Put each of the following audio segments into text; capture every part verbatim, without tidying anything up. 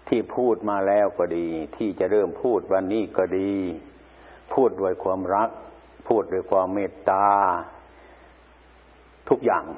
ที่พูดมาแล้วก็ดีที่จะเริ่มพูดวันนี้ก็ดีพูดด้วยความรักพูดด้วยความเมตตาทุกอย่าง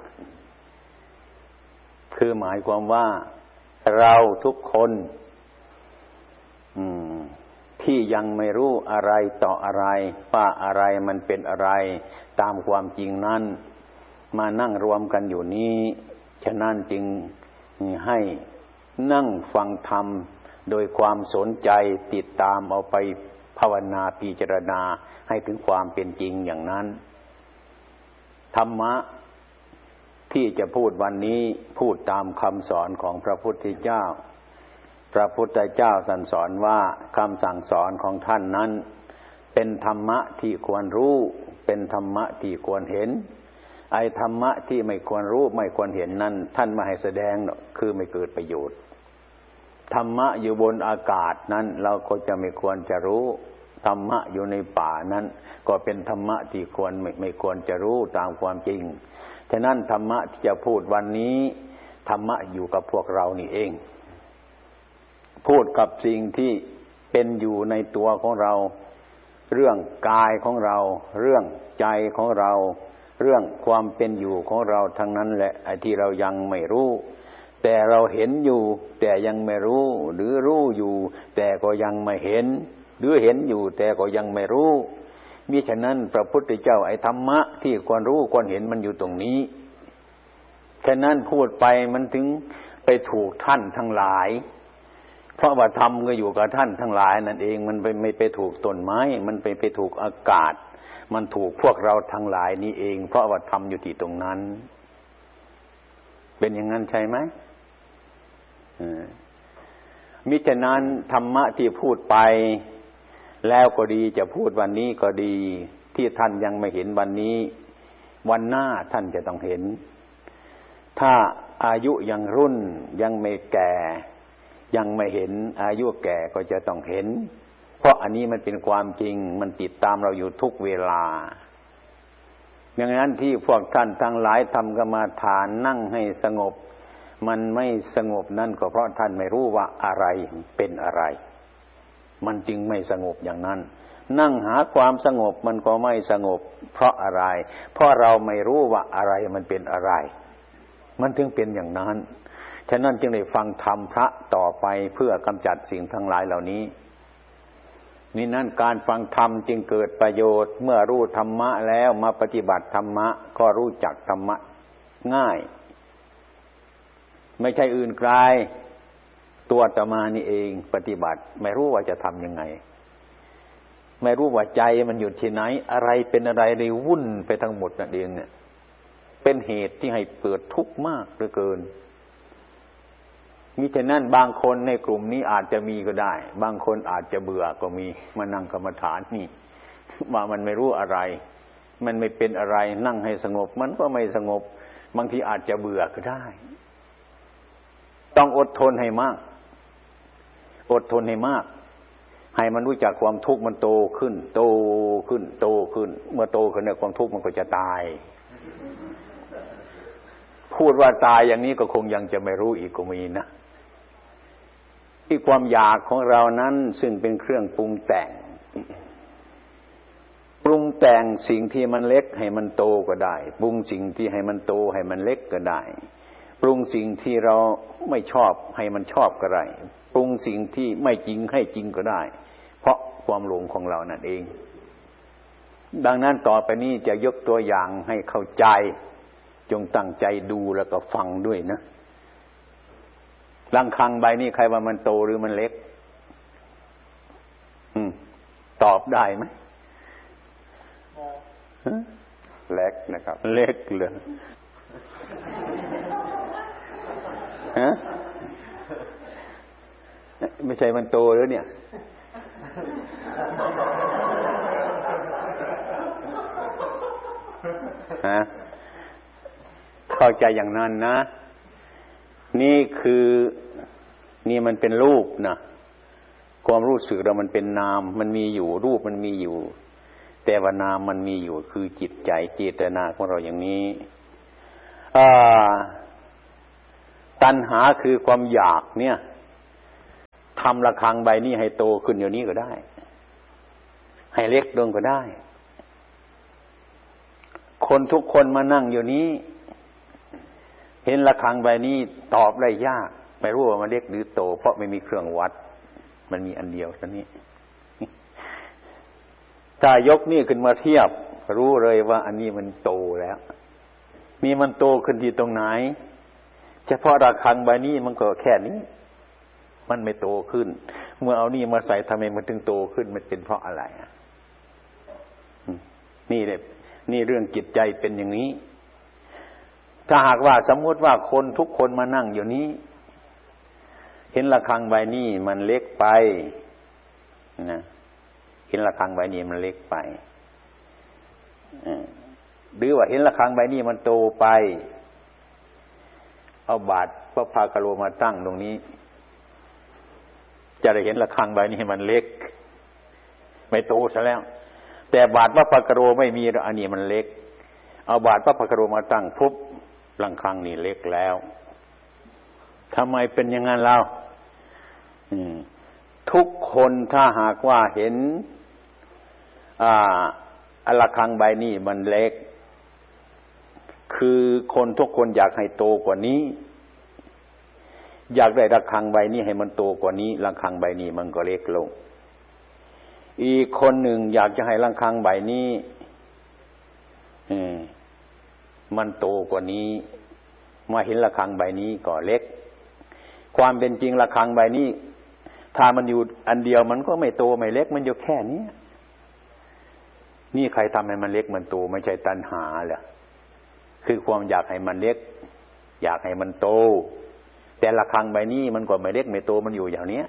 คือหมายความว่าเราทุกคนอืมที่ยังไม่รู้อะไรต่ออะไรว่าอะไรมันเป็นอะไรตามความจริงนั้นมานั่งรวมกันอยู่นี้ฉะนั้นจึงให้นั่งฟังธรรมโดยความสนใจติดตามเอาไปภาวนาพิจารณาให้ถึงความเป็นจริงอย่างนั้นธรรมะที่จะพูดวันนี้พูดตามคำสอนของพระพุทธเจ้าพระพุทธเจ้าท่านสอนว่าคำสั่งสอนของท่านนั้นเป็นธรรมะที่ควรรู้เป็นธรรมะที่ควรเห็นไอ้ธรรมะที่ไม่ควรรู้ไม่ควรเห็นนั้นท่านไม่ให้แสดงคือไม่เกิดประโยชน์ธรรมะอยู่บนอากาศนั้นเราก็จะไม่ควรจะรู้ธรรมะอยู่ในป่านั้นก็เป็นธรรมะที่ควรไม่ไม่ควรจะรู้ตามความจริงฉะนั้นธรรมะที่จะพูดวันนี้ธรรมะอยู่กับพวกเรานี่เองพูดกับสิ่งที่เป็นอยู่ในตัวของเราเรื่องกายของเราเรื่องใจของเราเรื่องความเป็นอยู่ของเราทั้งนั้นแหละไอ้ที่เรายังไม่รู้แต่เราเห็นอยู่แต่ยังไม่รู้หรือรู้อยู่แต่ก็ยังไม่เห็นหรือเห็นอยู่แต่ก็ยังไม่รู้มิฉะนั้นพระพุทธเจ้าไอ้ธรรมะที่ควรรู้ควรเห็นมันอยู่ตรงนี้ฉะนั้นพูดไปมันถึงไปถูกท่านทั้งหลายเพราะว่าธรรมก็อยู่กับท่านทั้งหลายนั่นเองมันไปไม่ไปถูกต้นไม้มันไปไปถูกอากาศมันถูกพวกเราทั้งหลายนี่เองเพราะว่าธรรมอยู่ที่ตรงนั้นเป็นอย่างนั้นใช่ไหมมิฉะนั้นธรรมะที่พูดไปแล้วก็ดีจะพูดวันนี้ก็ดีที่ท่านยังไม่เห็นวันนี้วันหน้าท่านจะต้องเห็นถ้าอายุยังรุ่นยังไม่แก่ยังไม่เห็นอายุแก่ก็จะต้องเห็นเพราะอันนี้มันเป็นความจริงมันติดตามเราอยู่ทุกเวลาอย่างนั้นที่พวกท่านทั้งหลายทำกรรมฐานนั่งให้สงบมันไม่สงบนั่นก็เพราะท่านไม่รู้ว่าอะไรเป็นอะไรมันจึงไม่สงบอย่างนั้นนั่งหาความสงบมันก็ไม่สงบเพราะอะไรเพราะเราไม่รู้ว่าอะไรมันเป็นอะไรมันจึงเป็นอย่างนั้นฉะนั้นจึงได้ฟังธรรมพระต่อไปเพื่อกำจัดสิ่งทั้งหลายเหล่านี้นี่นั่นการฟังธรรมจึงเกิดประโยชน์เมื่อรู้ธรรมะแล้วมาปฏิบัติธรรมะก็รู้จักธรรมะง่ายไม่ใช่อื่นไกลตัวอาตมานี่เองปฏิบัติไม่รู้ว่าจะทำยังไงไม่รู้ว่าใจมันอยู่ที่ไหนอะไรเป็นอะไรเลยวุ่นไปทั้งหมดนั่นเองเนี่ยเป็นเหตุที่ให้เกิดทุกข์มากเหลือเกินมิฉะนั้นบางคนในกลุ่มนี้อาจจะมีก็ได้บางคนอาจจะเบื่อก็มีมานั่งกรรมฐานนี่ว่ามันไม่รู้อะไรมันไม่เป็นอะไรนั่งให้สงบมันก็ไม่สงบบางทีอาจจะเบื่อก็ได้ต้องอดทนให้มากอดทนให้มากให้มันรู้จักความทุกข์มันโตขึ้นโตขึ้นโตขึ้นเมื่อโตขึ้นเนี่ยความทุกข์มันก็จะตายพูดว่าตายอย่างนี้ก็คงยังจะไม่รู้อีกก็มีนะที่ความอยากของเรานั้นซึ่งเป็นเครื่องปรุงแต่งปรุงแต่งสิ่งที่มันเล็กให้มันโตก็ได้ปรุงสิ่งที่ให้มันโตให้มันเล็กก็ได้ปรุงสิ่งที่เราไม่ชอบให้มันชอบก็ได้ปรุงสิ่งที่ไม่จริงให้จริงก็ได้เพราะความหลงของเรานั่นเองดังนั้นต่อไปนี้จะยกตัวอย่างให้เข้าใจจงตั้งใจดูแล้วก็ฟังด้วยนะรังคังใบนี้ใครว่ามันโตหรือมันเล็กอืมตอบได้ไหมเล็กนะครับเล็กเลยฮะไม่ใช่มันโตแล้วเนี่ยฮะเข้าใจอย่างนั้นนะนี่คือนี่มันเป็นรูปนะความรู้สึกเรามันเป็นนามมันมีอยู่รูปมันมีอยู่แต่ว่านามมันมีอยู่คือจิตใจเจตนาของเราอย่างนี้อ่า ตัณหาคือความอยากเนี่ยทำระฆังใบนี้ให้โตขึ้นเดี๋ยวนี้ก็ได้ให้เล็กลงก็ได้คนทุกคนมานั่งอยู่นี้เห็นระฆังใบนี้ตอบได้ยากไม่รู้ว่ามันเล็กหรือโตเพราะไม่มีเครื่องวัดมันมีอันเดียวเท่านี้ถ้ายกนี่ขึ้นมาเทียบรู้เลยว่าอันนี้มันโตแล้วนี่มันโตขึ้นที่ตรงไหนเฉพาะระฆังใบนี้มันก็แค่นี้มันไม่โตขึ้นเมื่อเอานี่มาใส่ทำไมมันถึงโตขึ้นมันเป็นเพราะอะไรอ่ะนี่แหละนี่เรื่องจิตใจเป็นอย่างนี้ถ้าหากว่าสมมติว่าคนทุกคนมานั่งอยู่นี้เห็นระฆังใบนี้มันเล็กไปนะเห็นระฆังใบนี้มันเล็กไปหรือว่าเห็นระฆังใบนี้มันโตไปเอาบาตรพระพากโลมาตั้งตรงนี้จะได้เห็นระฆังใบนี้มันเล็กไม่โตซะแล้วแต่บาตรพระพากโลไม่มีอันนี้มันเล็กเอาบาตรพระพากโลมาตั้งปุ๊บระฆังนี่เล็กแล้วทำไมเป็นอย่างนั้นเล่าทุกคนถ้าหากว่าเห็นอ่าระฆังใบนี้มันเล็กคือคนทุกคนอยากให้โตกว่านี้อยากได้ระฆังใบนี้ให้มันโตกว่านี้ระฆังใบนี้มันก็เล็กลงอีกคนหนึ่งอยากจะให้ระฆังใบนี้มันโตกว่านี้มาเห็นระฆังใบนี้ก็เล็กความเป็นจริงระฆังใบนี้ถ้ามันอยู่อันเดียวมันก็ไม่โตไม่เล็กมันอยู่แค่นี้นี่ใครทำให้มันเล็กมันโตไม่ใช่ตัณหาเหรอคือความอยากให้มันเล็กอยากให้มันโตแต่ระฆังใบนี้มันก็ไม่เล็กไม่โตมันอยู่อย่างนี้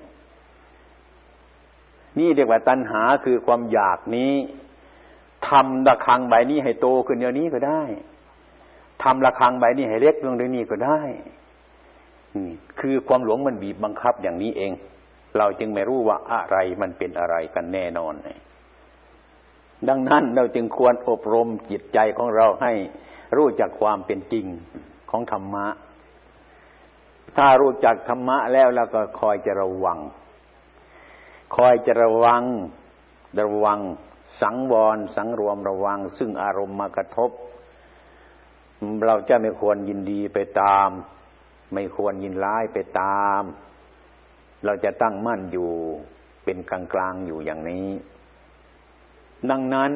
นี่เรียกว่าตัณหาคือความอยากนี้ทำระฆังใบนี้ให้โตขึ้นเดี๋ยวนี้ก็ได้ทำระฆังใบนี้ให้เล็กลงเดี๋ยวนี้ก็ได้นี่คือความหลงมันบีบบังคับอย่างนี้เองเราจึงไม่รู้ว่าอะไรมันเป็นอะไรกันแน่นอนดังนั้นเราจึงควรอบรมจิตใจของเราให้รู้จักความเป็นจริงของธรรมะถ้ารู้จักธรรมะแล้วเราก็คอยจะระวังคอยจะระวังระวังสังวรสังรวมระวังซึ่งอารมณ์มากระทบเราจะไม่ควรยินดีไปตามไม่ควรยินร้ายไปตามเราจะตั้งมั่นอยู่เป็นกลางๆอยู่อย่างนี้ดังนั้น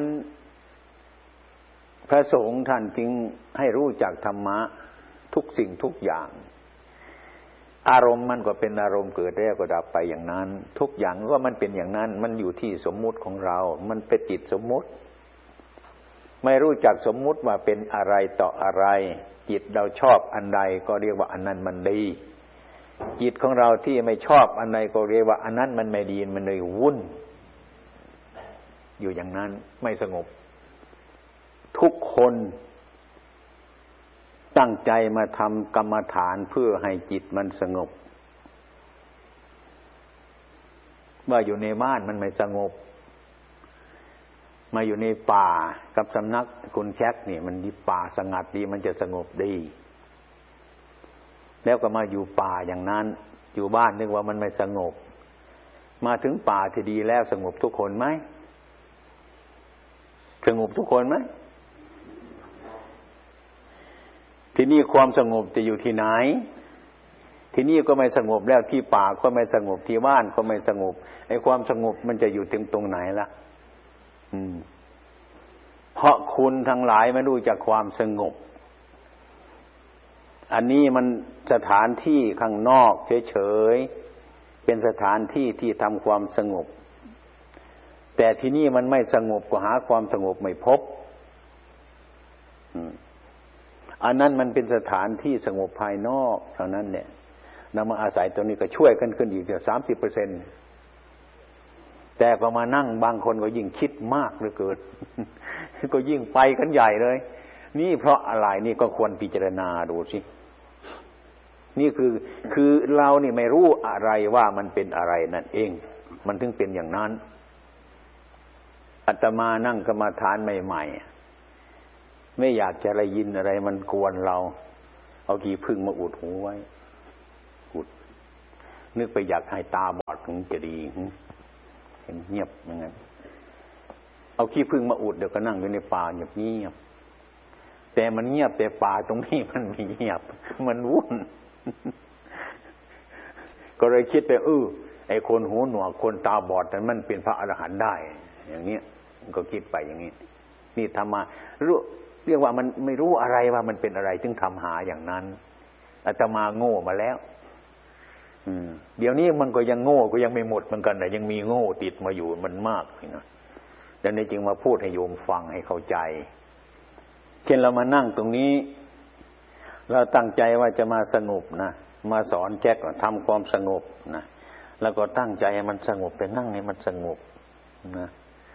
พระสงฆ์ท่านจึงให้รู้จักธรรมะทุกสิ่งทุกอย่างอารมณ์มันก็เป็นอารมณ์เกิดแล้วก็ดับไปอย่างนั้นทุกอย่างก็มันเป็นอย่างนั้นมันอยู่ที่สมมุติของเรามันไปติดสมมุติไม่รู้จักสมมุติว่าเป็นอะไรต่ออะไรจิตเราชอบอันใดก็เรียกว่าอันนั้นมันดีจิตของเราที่ไม่ชอบอันใดก็เรียกว่าอันนั้นมันไม่ดีมันเลยวุ่นอยู่อย่างนั้นไม่สงบทุกคนตั้งใจมาทำกรรมฐานเพื่อให้จิตมันสงบว่าอยู่ในบ้านมันไม่สงบมาอยู่ในป่ากับสำนักคุณแช็กนี่มันดีป่าสงัดดีมันจะสงบดีแล้วก็มาอยู่ป่าอย่างนั้นอยู่บ้านนึกว่ามันไม่สงบมาถึงป่าที่ดีแล้วสงบทุกคนไหมสงบทุกคนไหมที่นี่ความสงบจะอยู่ที่ไหนที่นี่ก็ไม่สงบแล้วที่ป่าก็ไม่สงบที่บ้านก็ไม่สงบไอ้ความสงบมันจะอยู่ถึงตรงไหนล่ะอืมเพราะคุณทั้งหลายไม่รู้จักความสงบอันนี้มันสถานที่ข้างนอกเฉยๆเป็นสถานที่ที่ทำความสงบแต่ที่นี่มันไม่สงบก็หาความสงบไม่พบอันนั้นมันเป็นสถานที่สงบภายนอกเท่านั้นเนี่ยนำมาอาศัยตัวนี้ก็ช่วยกันขึ้นอีกเดี๋ยวสามสิบเปอร์เซ็นต์แต่ก็มานั่งบางคนก็ยิ่งคิดมากเหลือเกินก็ยิ่งไปกันใหญ่เลยนี่เพราะอะไรนี่ก็ควรพิจารณาดูสินี่คือคือเรานี่ไม่รู้อะไรว่ามันเป็นอะไรนั่นเองมันถึงเป็นอย่างนั้นอาตมานั่งกรรมฐานใหม่ๆไม่อยากจะได้ยินอะไรมันกวนเราเอาขี้ผึ้งมาอุดหูไว้อุดนึกไปอยากให้ตาบอดถึงจะดีเห็นเงียบอย่างนั้นเอาขี้ผึ้งมาอุดเดี๋ยวก็นั่งอยู่ในป่าเงียบเงียบแต่มันเงียบแต่ป่าตรงนี้มันไม่เงียบมันวุ่นก็เลยคิดไปเออไอ้คนหูหนวกคนตาบอดแต่มันเป็นพระอรหันต์ได้อย่างเงี้ยก็คิดไปอย่างนี้นี่ทำมารู้เรียกว่ามันไม่รู้อะไรว่ามันเป็นอะไรจึงทำหาอย่างนั้นอาตมาโง่มาแล้วอืมเดี๋ยวนี้มันก็ยังโง่ก็ยังไม่หมดเหมือนกันแต่ยังมีโง่ติดมาอยู่มันมากนะดังนั้นจึงมาพูดให้โยมฟังให้เข้าใจเช่นเรามานั่งตรงนี้เราตั้งใจว่าจะมาสงบนะมาสอนแจ็คทำความสงบนะแล้วก็ตั้งใจให้มันสงบไปนั่งให้มันสงบนะ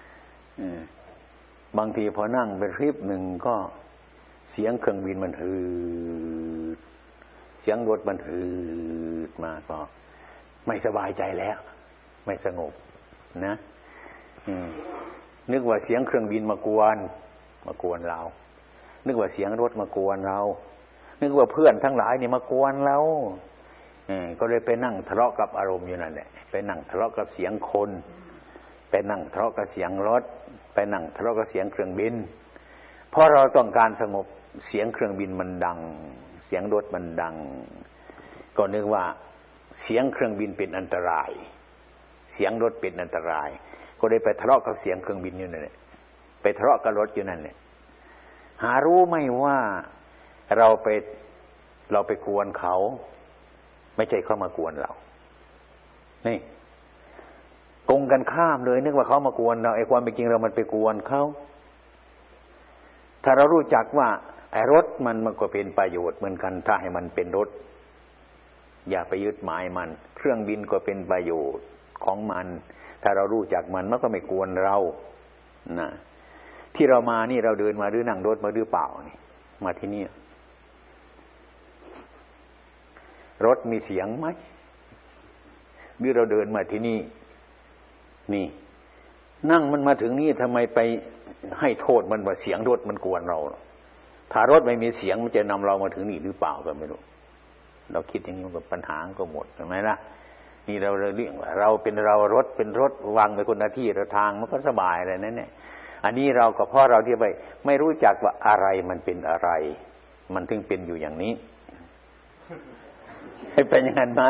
บางทีพอนั่งไปคลิปหนึ่งก็เสียงเครื่องบินมันฮืดเสียงรถมันฮืดมาก็ไม่สบายใจแล้วไม่สงบนะนึกว่าเสียงเครื่องบินมากวนมากวนเรานึกว่าเสียงรถมากวนเรานึกว่าเพื่อนทั้งหลายนี่มากวนเราก็เลยไปนั่งทะเลาะกับอารมณ์อยู่นั่นแหละไปนั่งทะเลาะกับเสียงคนไปนั่งทะเลาะกับเสียงรถไปนั่งทะเลาะกับเสียงเครื่องบินเพราะเราต้องการสงบเสียงเครื่องบินมันดังเสียงรถมันดังก็นึกว่าเสียงเครื่องบินเป็นอันตรายเสียงรถเป็นอันตรายก็เลยไปทะเลาะกับเสียงเครื่องบินอยู่นั่นแหละไปทะเลาะกับรถอยู่นั่นแหละหารู้ไหมว่าเราไปเราไปกวนเขาไม่ใช่เขามากวนเรานี่ตรงกันข้ามเลยนึกว่าเขามากวนเราไอ้ความเป็นจริงเรามันไปกวนเขาถ้าเรารู้จักว่าไอ้รถมันมันก็เป็นประโยชน์เหมือนกันถ้าให้มันเป็นรถอย่าไปยึดหมายมันเครื่องบินก็เป็นประโยชน์ของมันถ้าเรารู้จักมันมันก็ไม่กวนเรานะที่เรามานี่เราเดินมาหรือนั่งรถมาหรือเปล่านี่มาที่นี่รถมีเสียงไหมหรือเราเดินมาที่นี่นี่นั่งมันมาถึงนี่ทำไมไปให้โทษมันว่าเสียงรถมันกวนเราถ้ารถไม่มีเสียงมันจะนำเรามาถึงนี่หรือเปล่าก็ไม่รู้เราคิดอย่างนี้มันปัญหาก็หมดใช่ไหมล่ะนี่เราเรื่องว่าเราเป็นเรารถเป็นรถวางไปคนละที่ละทางมันก็สบายเลยนั่นเนี่ยอันนี้เราก็เพราะเราที่ไปไม่รู้จักว่าอะไรมันเป็นอะไรมันถึงเป็นอยู่อย่างนี้ให้เป็นอย่างนั้นไหม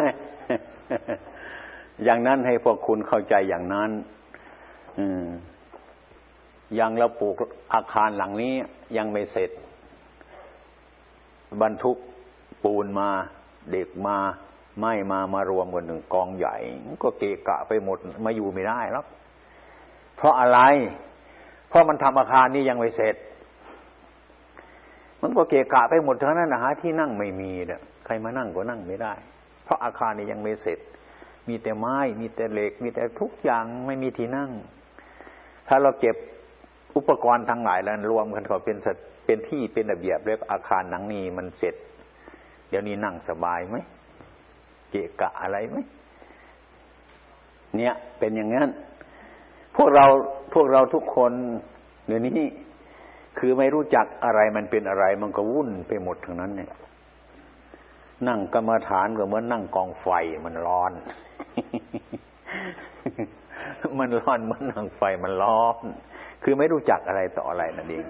อย่างนั้นให้พวกคุณเข้าใจอย่างนั้นอืมอย่างเราปลูกอาคารหลังนี้ยังไม่เสร็จบรรทุกปูนมาเด็กมาไม้มามารวมกันหนึ่งกองใหญ่ก็เกะกะไปหมดมาอยู่ไม่ได้หรอกเพราะอะไรเพราะมันทำอาคารนี้ยังไม่เสร็จมันก็เกะกะไปหมดเท่านั้นนะหาที่นั่งไม่มีเนี่ยใครมานั่งก็นั่งไม่ได้เพราะอาคารนี้ยังไม่เสร็จมีแต่ไม้มีแต่เหล็กมีแต่ทุกอย่างไม่มีที่นั่งถ้าเราเก็บอุปกรณ์ทั้งหลายแล้วรวมกันก็เป็นเป็นที่เป็นระเบียบเรียบอาคารหลังนี้มันเสร็จเดี๋ยวนี้นั่งสบายไหมเกะกะอะไรไหมเนี่ยเป็นอย่างนั้นพวกเราพวกเราทุกคนเดี๋ยวนี้คือไม่รู้จักอะไรมันเป็นอะไรมันก็วุ่นไปหมดทั้งนั้นเนี่ยนั่งกรรมฐานก็เหมือนนั่งกองไฟมันร้อน มันร้อนมันนั่งไฟมันร้อนคือไม่รู้จักอะไรต่ออะไรนั่นเอง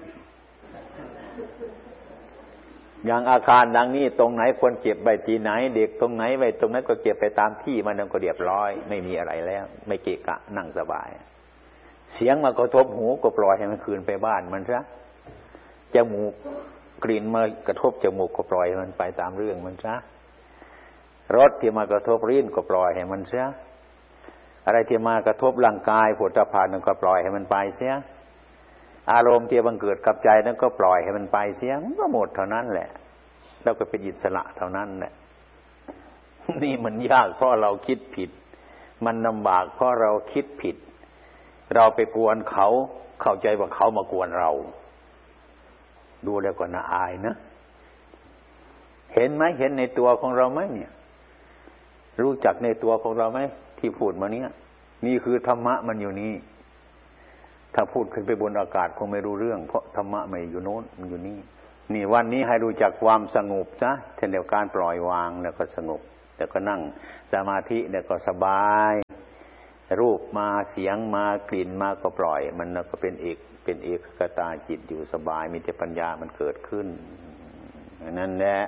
อย่างอาคารดังนี้ตรงไหนควรเก็บไว้ที่ไหนเด็กตรงไหนไว้ตรงนั้นก็เก็บไปตามที่มันก็เรียบร้อยไม่มีอะไรแล้วไม่เกะกะนั่งสบายเสียงมากระทบหูก็ปล่อยให้มันคืนไปบ้านมันซะจมูกกลิ่นมากระทบจมูกก็ปล่อยให้มันไปตามเรื่องมันซะรสที่มากระทบลิ้นก็ปล่อยให้มันซะอะไรที่มากระทบร่างกายโผฏฐัพพะนั่นก็ปล่อยให้มันไปเสียอารมณ์ที่บังเกิดกับใจนั้นก็ปล่อยให้มันไปเสียมันก็หมดเท่านั้นแหละเราก็เป็นอิสระเท่านั้นแหละนี่มันยากเพราะเราคิดผิดมันลำบากเพราะเราคิดผิดเราไปกวนเขาเข้าใจว่าเขามากวนเราดูแล้วก็น่าอายนะเห็นไหมเห็นในตัวของเราไหมเนี่ยรู้จักในตัวของเราไหมที่พูดมาเนี้ยนี่คือธรรมะมันอยู่นี่ถ้าพูดขึ้นไปบนอากาศคงไม่รู้เรื่องเพราะธรรมะไม่อยู่โน้นมันอยู่นี่นี่วันนี้ให้รู้จักความสงบซะเช่นเดียวกันปล่อยวางแล้วก็สงบแล้วก็นั่งสมาธิแล้วก็สบายรูปมาเสียงมากลิ่นมาก็ปล่อยมันก็เป็นเอกเป็นเอกคตาจิตอยู่สบายมีแต่ปัญญามันเกิดขึ้นนั่นแหละ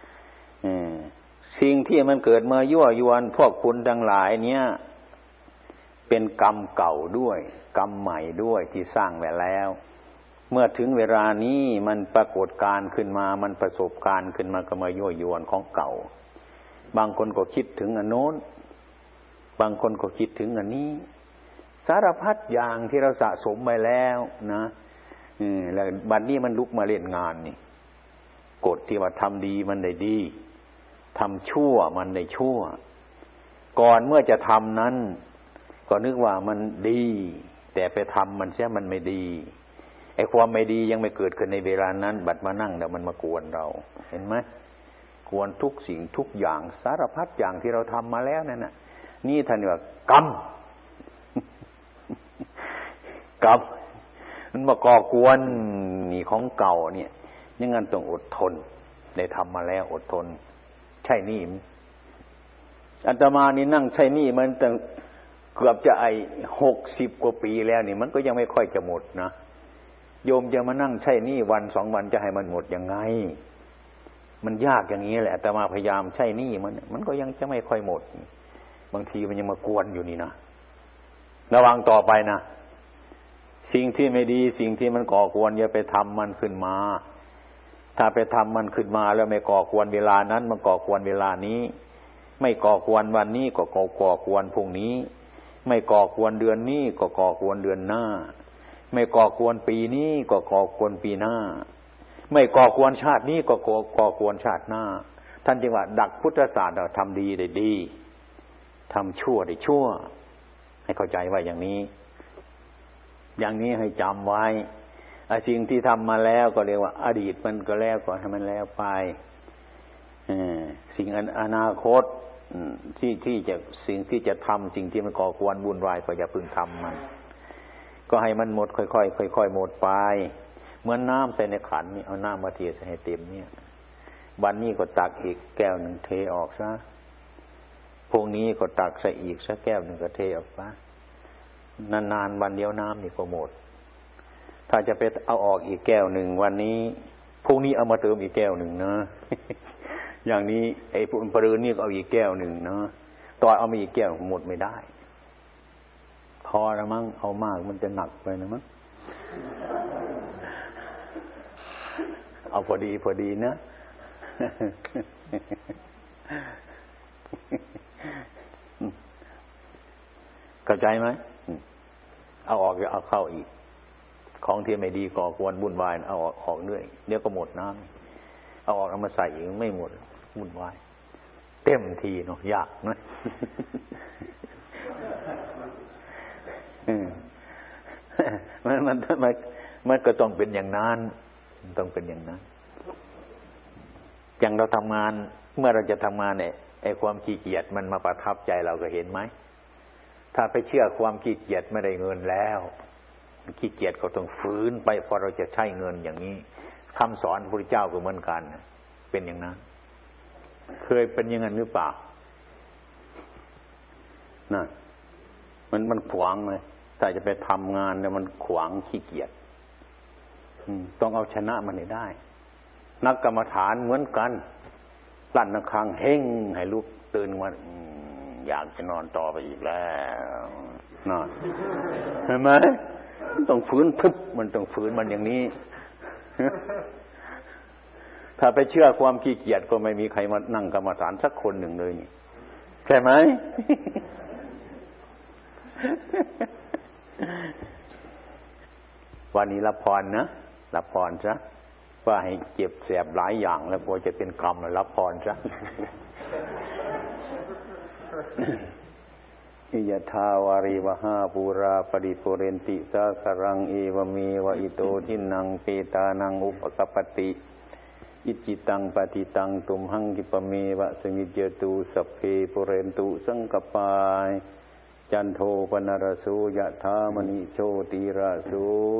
สิ่งที่มันเกิดมายั่วยวนพวกคุณทั้งหลายเนี่ยเป็นกรรมเก่าด้วยกรรมใหม่ด้วยที่สร้างไว้แล้วเมื่อถึงเวลานี้มันปรากฏการขึ้นมามันประสบการณ์ขึ้นมาก็มายั่วยวนของเก่าบางคนก็คิดถึงอันโน้นบางคนก็คิดถึงอันนี้สารพัดอย่างที่เราสะสมไปแล้วนะอืมแล้วบัดนี้มันลุกมาเล่นงานนี่กฎที่ว่าทำดีมันได้ดีทำชั่วมันได้ชั่วก่อนเมื่อจะทำนั้นก็นึกว่ามันดีแต่ไปทำมันเสียมันไม่ดีไอ้ความไม่ดียังไม่เกิดขึ้นในเวลานั้นบัดมานั่งแล้วมันมากวนเราเห็นไหมกวนทุกสิ่งทุกอย่างสารพัดอย่างที่เราทำมาแล้วนั่นน่ะนี่ท่านว่ากรรม กรรมมันมาก่อกวนนี่ของเก่าเนี่ยยังงั้นต้องอดทนได้ทำมาแล้วอดทนใช่นี่อาตมานี่นั่งใช่นี่มันตั้งเกือบจะไอ้หกสิบกว่าปีแล้วนี่มันก็ยังไม่ค่อยจะหมดนะโยมจะมานั่งใช่นี่วันสองวันจะให้มันหมดยังไงมันยากอย่างนี้แหละอาตมาพยายามใช่นี่มันมันก็ยังจะไม่ค่อยหมดบางทีมันยังมากวนอยู่นี่นะระวังต่อไปนะสิ่งที่ไม่ดีสิ่งที่มันก่อกวนอย่าไปทำมันขึ้นมาถ้าไปทำมันขึ้นมาแล้วไม่ก่อกวนเวลานั้นมันก่อกวนเวลานี้ไม่ก่อกวนวันนี้ก็ก่อกวนพรุ่งนี้ไม่ก่อกวนเดือนนี้ก็ก่อกวนเดือนหน้าไม่ก่อกวนปีนี้ก็ก่อกวนปีหน้าไม่ก่อกวนชาตินี้ก็ก่อกวนชาติหน้าท่านจึงว่าดักพุทธศาสตร์เราทำดีได้ดีทำชั่วได้ชั่วให้เข้าใจว่าอย่างนี้อย่างนี้ให้จำไว้สิ่งที่ทำมาแล้วก็เรียกว่าอดีตมันก็แล้วก่อนให้มันแล้วไปสิ่งอนาคตที่ที่จะสิ่งที่จะทำสิ่งที่มันก่อกวนวุ่นวายก็อย่าพึ่งทำมันก็ให้มันหมดค่อยๆค่อยๆหมดไปเหมือนน้ำใส่ในขันนี่เอาน้ำมาเทใส่ให้เต็มเนี่ยวันนี้ก็ตักอีกแก้วหนึ่งเทออกซะพรุ่งนี้ก็ตักใส่อีกสักแก้วหนึ่งก็เทออกซะนานๆวันเดียวน้ำนี่ก็หมดถ้าจะไปเอาออกอีกแก้วหนึ่งวันนี้พรุ่งนี้เอามาเติมอีกแก้วหนึ่งนะอย่างนี้ไอ้ปุ่นปรืนนี่ก็เอาอีกแก้วหนึ่งนะต่อเอามาอีกแก้วหมดไม่ได้พอแล้วมั้งเอามากมันจะหนักไปนะมั้งเอาพอดีพอดีนะเข้าใจไหมเอาออกจะเอาเข้าอีกของที่ไม่ดีก่อกวนวุ่นวายเอาออกออกเรื่อยเดี๋ยวก็หมดน้ำเอาออกเอามาใส่อีกไม่หมดวุ่นวายเต็มทีเนาะยากนะมันมันมันมันก็ต้องเป็นอย่างนั้นต้องเป็นอย่างนั้นอย่างเราทำงานเมื่อเราจะทำงานเนี่ยไอ้ความขี้เกียจมันมาประทับใจเราก็เห็นไหมถ้าไปเชื่อความขี้เกียจไม่ได้เงินแล้วขี้เกียจก็ต้องฝืนไปพอเราจะใช้เงินอย่างนี้คำสอนพระพุทธเจ้าก็เหมือนกันเป็นอย่างนั้นเคยเป็นอย่างนั้นหรือเปล่านั่นมันมันขวางเลยถ้าจะไปทำงานแล้วมันขวางขี้เกียจต้องเอาชนะมันให้ได้นักกรรมฐานเหมือนกันลั่นระฆังเฮ่งให้ลุกตื่นมาอยากจะนอนต่อไปอีกแล้วนอนเห็นไหมต้องฝืนทึบมันต้องฝืนมันอย่างนี้ถ้าไปเชื่อความขี้เกียจก็ไม่มีใครมานั่งกรรมฐานสักคนหนึ่งเลยนี่ใช่ไหมวันนี้รับพรนะรับพรซะว่าให้เจ็บแสบหลายอย่างแล้วพอจะเป็นกรรมแล้วรับพรซะอิยถาวาริวหาปูราปริปุเรนติสาครังเอวเมวะอิโตทินังเปตานังอุปกัปปติอิจิตังปฏิตังตุมหังกิปเมวะสมิจเจตุสัพเพปุเรนตุสังกปายจันโทปนรโสยะถามณิโชติราโส